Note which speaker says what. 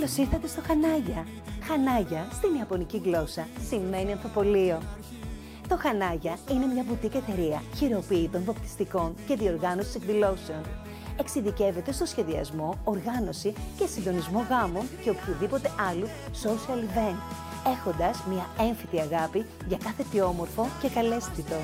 Speaker 1: Καλώς ήρθατε στο Χανάγια. Χανάγια στην ιαπωνική γλώσσα σημαίνει ανθοπολείο. Το Χανάγια είναι μια μπουτίκ εταιρεία χειροποίητων, βαπτιστικών και διοργάνωσης εκδηλώσεων. Εξειδικεύεται στο σχεδιασμό, οργάνωση και συντονισμό γάμων και οποιοδήποτε άλλου social event, έχοντας μια έμφυτη αγάπη για κάθε τι όμορφο και καλέσθητο.